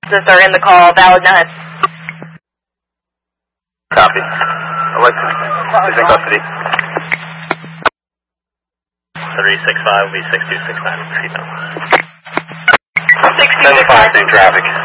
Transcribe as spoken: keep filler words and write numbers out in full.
Alexis are in the call. Valid nuts. Copy. Alexis is in custody. three six five will be six two six nine. six two six nine. seven five, same traffic.